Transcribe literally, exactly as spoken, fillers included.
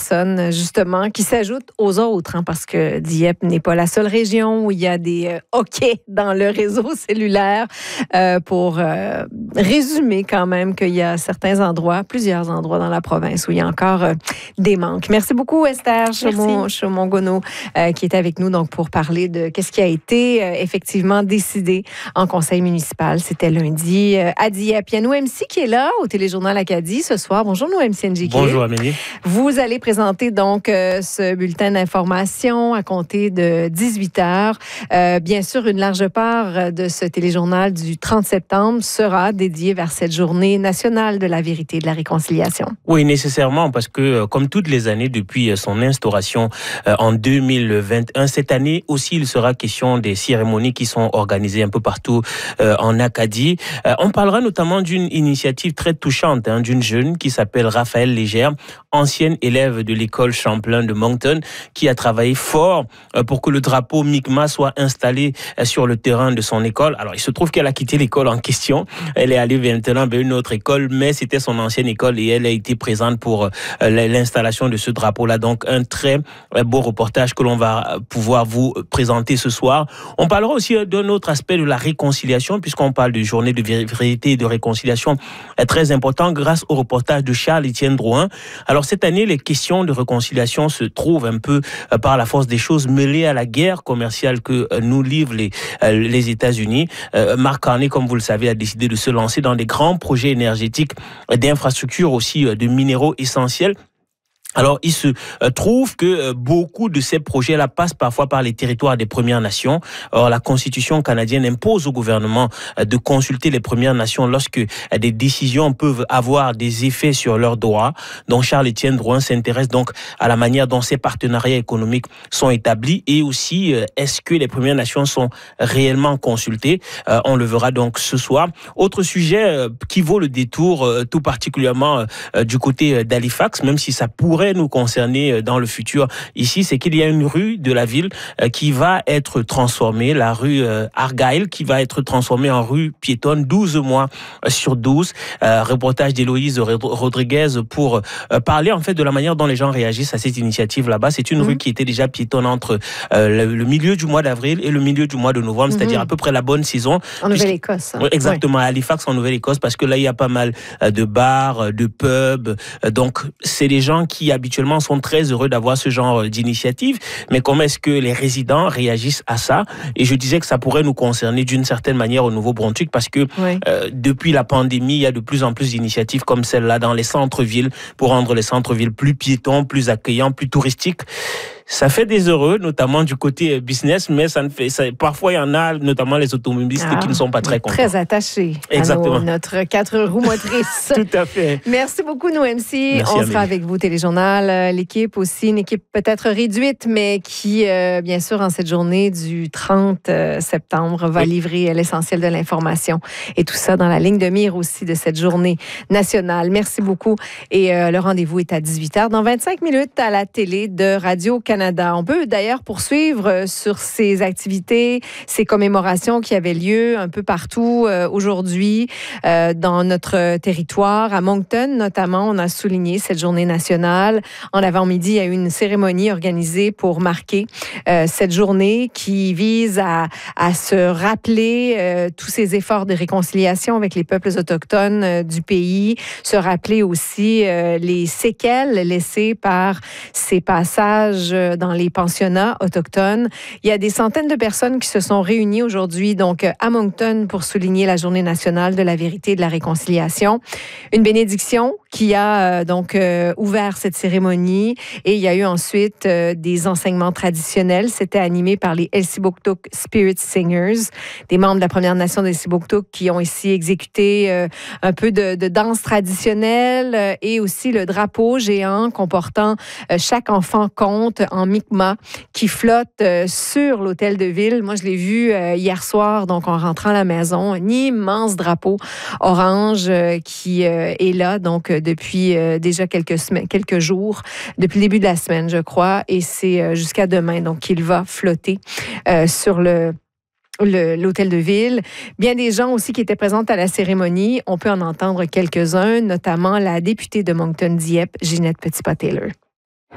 personnes, justement, qui s'ajoutent aux autres, hein, parce que Dieppe n'est pas la seule région où il y a des euh, hockey dans le réseau cellulaire. Euh, pour euh, résumer quand même qu'il y a certains endroits, plusieurs endroits dans la province où il y a encore euh, des manques. Merci beaucoup, Esther Chaumont-Gonneau, euh, qui est avec nous donc pour parler de qu'est-ce qui a été euh, effectivement décidé en conseil municipal. C'était lundi euh, à Dieppe. Il y a Nouemsi qui est là au Téléjournal Acadie ce soir. Bonjour Nouemsi Ndjike. Bonjour Amélie. Vous allez présenter donc euh, ce bulletin d'information à compter de dix-huit heures. Euh, bien sûr, une large part de ce téléjournal du trente septembre sera dédiée vers cette journée nationale de la vérité et de la réconciliation. Oui, nécessairement, parce que comme toutes les années depuis son instauration euh, en deux mille vingt et un, cette année aussi, il sera question des cérémonies qui sont organisées un peu partout euh, en Acadie. Euh, on parlera notamment d'une initiative très touchante, hein, d'une jeune qui s'appelle Raphaël Légère, ancienne élève de l'école Champlain de Moncton, qui a travaillé fort euh, pour que le drapeau Mi'kmaq soit installé euh, sur le terrain de son école. Alors, il se trouve qu'elle a quitté l'école en question. Elle est allée maintenant vers une autre école, mais c'était son ancienne école et elle a été présente pour euh, l'installation de ce drapeau-là. Donc, un très euh, beau reportage que l'on va pouvoir vous présenter ce soir. On parlera aussi d'un autre aspect de la réconciliation, puisqu'on parle de journée de vérité et de réconciliation euh, très important grâce au reportage de Charles-Étienne Drouin. Alors, cette année, les questions de réconciliation se trouvent un peu euh, par la force des choses mêlées à la guerre commerciale que euh, nous livrent les, euh, les États-Unis. Euh, Mark Carney, comme vous le savez, a décidé de se lancer dans des grands projets énergétiques, d'infrastructures aussi, de minéraux essentiels. Alors, il se euh, trouve que euh, beaucoup de ces projets-là passent parfois par les territoires des Premières Nations. Or, la Constitution canadienne impose au gouvernement euh, de consulter les Premières Nations lorsque euh, des décisions peuvent avoir des effets sur leurs droits. Donc, Charles-Étienne Drouin s'intéresse donc à la manière dont ces partenariats économiques sont établis et aussi euh, est-ce que les Premières Nations sont réellement consultées. Euh, on le verra donc ce soir. Autre sujet euh, qui vaut le détour, euh, tout particulièrement euh, du côté d'Halifax, même si ça pourrait nous concerner dans le futur ici, c'est qu'il y a une rue de la ville qui va être transformée, la rue Argyle, qui va être transformée en rue piétonne douze mois sur douze. Euh, reportage d'Héloïse Rodriguez pour parler en fait de la manière dont les gens réagissent à cette initiative là-bas. C'est une mmh. rue qui était déjà piétonne entre euh, le, le milieu du mois d'avril et le milieu du mois de novembre, mmh. c'est-à-dire à peu près la bonne saison. En Nouvelle-Écosse. Hein. Exactement, ouais. À Halifax en Nouvelle-Écosse, parce que là, il y a pas mal de bars, de pubs. Donc, c'est des gens qui habituellement sont très heureux d'avoir ce genre d'initiative, mais comment est-ce que les résidents réagissent à ça? Et je disais que ça pourrait nous concerner d'une certaine manière au Nouveau-Brunswick parce que oui. euh, depuis la pandémie, il y a de plus en plus d'initiatives comme celle-là dans les centres-villes pour rendre les centres-villes plus piétons, plus accueillants, plus touristiques. Ça fait des heureux, notamment du côté business, mais ça ne fait, ça, parfois il y en a, notamment les automobilistes, ah, qui ne sont pas très contents. Très attachés Exactement. à nos, notre quatre roues motrices. Tout à fait. Merci beaucoup, Nouemsi. Merci, On Amélie. sera avec vous, Téléjournal. L'équipe aussi, une équipe peut-être réduite, mais qui, euh, bien sûr, en cette journée du trente septembre, va oui. livrer l'essentiel de l'information. Et tout ça dans la ligne de mire aussi de cette journée nationale. Merci beaucoup. Et euh, le rendez-vous est à dix-huit heures. Dans vingt-cinq minutes, à la télé de Radio-Canada. On peut d'ailleurs poursuivre sur ces activités, ces commémorations qui avaient lieu un peu partout euh, aujourd'hui euh, dans notre territoire. À Moncton, notamment, on a souligné cette journée nationale. En avant-midi, il y a eu une cérémonie organisée pour marquer euh, cette journée qui vise à, à se rappeler euh, tous ces efforts de réconciliation avec les peuples autochtones euh, du pays, se rappeler aussi euh, les séquelles laissées par ces passages dans les pensionnats autochtones. Il y a des centaines de personnes qui se sont réunies aujourd'hui donc à Moncton pour souligner la Journée nationale de la vérité et de la réconciliation. Une bénédiction qui a euh, donc euh, ouvert cette cérémonie et il y a eu ensuite euh, des enseignements traditionnels. C'était animé par les Elsipogtog Spirit Singers, des membres de la Première Nation d'Elsipogtog qui ont ici exécuté euh, un peu de, de danse traditionnelle euh, et aussi le drapeau géant comportant euh, chaque enfant compte en Mi'kmaq qui flotte euh, sur l'hôtel de ville. Moi, je l'ai vu euh, hier soir, donc en rentrant à la maison, un immense drapeau orange euh, qui euh, est là, donc euh, depuis euh, déjà quelques semaines, quelques jours, depuis le début de la semaine, je crois, et c'est euh, jusqu'à demain, donc qu'il va flotter euh, sur le Le, l'hôtel de ville. Bien des gens aussi qui étaient présents à la cérémonie. On peut en entendre quelques-uns, notamment la députée de Moncton-Dieppe, Ginette Petitpas-Taylor.